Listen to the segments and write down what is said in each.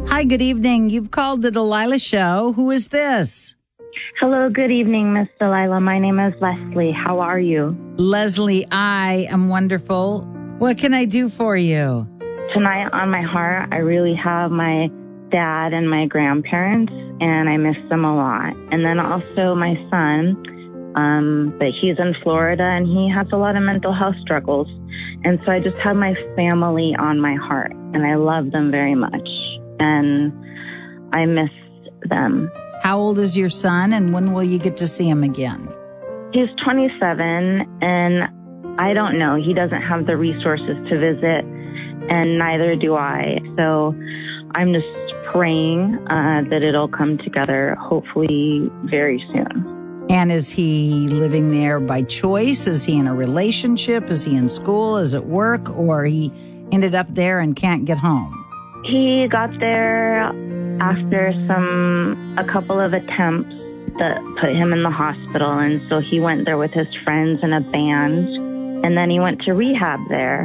Hi, good evening. You've called the Delilah Show. Who is this? Hello, good evening, Miss Delilah. My name is Leslie. How are you? Leslie, I am wonderful. What can I do for you? Tonight on my heart, I really have my dad and my grandparents, and I miss them a lot. And then also my son, but he's in Florida, and he has a lot of mental health struggles. And so I just have my family on my heart, and I love them very much. And I miss them. How old is your son, and when will you get to see him again? He's 27, and I don't know. He doesn't have the resources to visit, and neither do I. So I'm just praying that it'll come together, hopefully very soon. And is he living there by choice? Is he in a relationship? Is he in school? Is it work? Or he ended up there and can't get home? He got there after a couple of attempts that put him in the hospital. And so he went there with his friends in a band. And then he went to rehab there.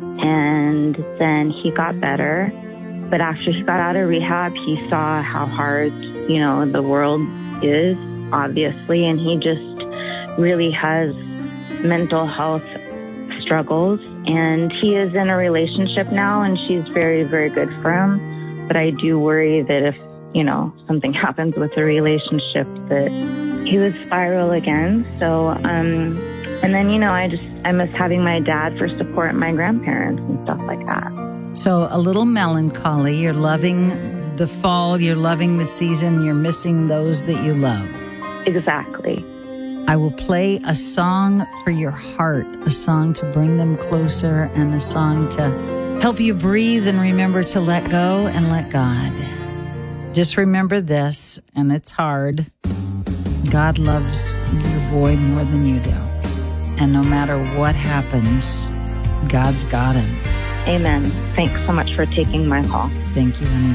And then he got better. But after he got out of rehab, he saw how hard, the world is, obviously. And he just really has mental health struggles. And he is in a relationship now, and she's very, very good for him. But I do worry that if, something happens with the relationship, that he would spiral again. So, and then, I miss having my dad for support and my grandparents and stuff like that. So a little melancholy. You're loving the fall. You're loving the season. You're missing those that you love. Exactly. I will play a song for your heart, a song to bring them closer, and a song to help you breathe and remember to let go and let God. Just remember this, and it's hard. God loves your boy more than you do. And no matter what happens, God's got him. Amen. Thanks so much for taking my call. Thank you, honey.